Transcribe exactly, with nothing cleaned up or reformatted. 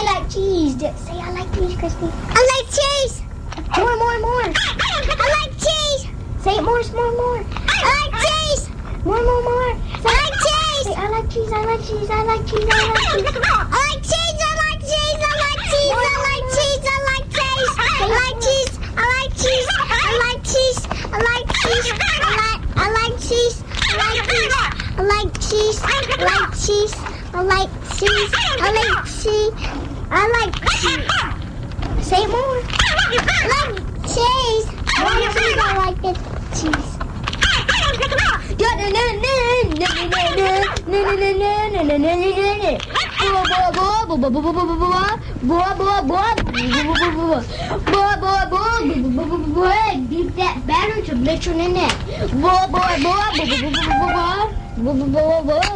I like cheese. Say I like cheese, Christy. I like cheese. More, more, more. I like cheese. Say it more, more, more. I like cheese. More, more, more. Say, I like cheese. say I like cheese, I like cheese, I like cheese, I like cheese. I like cheese. I like cheese. I like cheese. I like cheese. I like cheese. I like cheese. I like cheese. I like cheese. I like cheese. I like I like cheese. I like cheese. I like cheese. I like cheese. I like cheese. I like cheese. I like cheese. Say it more. I like cheese. I like cheese, I like the cheese. Beat that batter to Mitchell and Nat.